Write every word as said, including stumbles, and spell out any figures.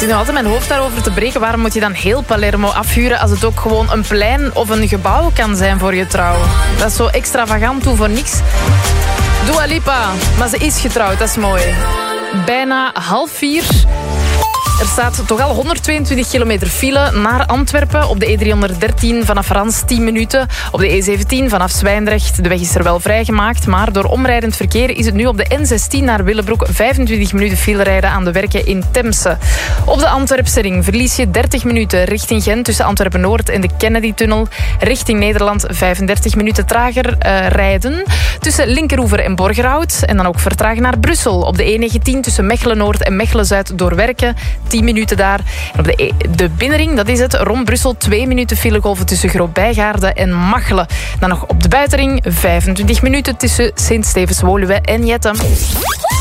zit nog altijd mijn hoofd daarover te breken. Waarom moet je dan heel Palermo afhuren als het ook gewoon een plein of een gebouw kan zijn voor je trouw? Dat is zo extravagant, toe voor niks. Dua Lipa, maar ze is getrouwd, dat is mooi. Bijna half vier. Er staat toch al honderdtweeëntwintig kilometer file naar Antwerpen. Op de E driehonderddertien vanaf Rans tien minuten. Op de E zeventien vanaf Zwijndrecht. De weg is er wel vrijgemaakt, maar door omrijdend verkeer is het nu op de N zestien naar Willebroek vijfentwintig minuten file rijden aan de werken in Temse. Op de Antwerpse ring verlies je dertig minuten richting Gent tussen Antwerpen-Noord en de Kennedy-tunnel. Richting Nederland vijfendertig minuten trager uh, rijden tussen Linkeroever en Borgerhout. En dan ook vertragen naar Brussel. Op de E negentien tussen Mechelen-Noord en Mechelen-Zuid door werken. tien minuten daar. En op de, e- de binnenring, dat is het, rond Brussel twee minuten filegolven tussen Groot-Bijgaarde en Machelen. Dan nog op de buitenring vijfentwintig minuten tussen Sint-Stevens-Woluwe en Jettem.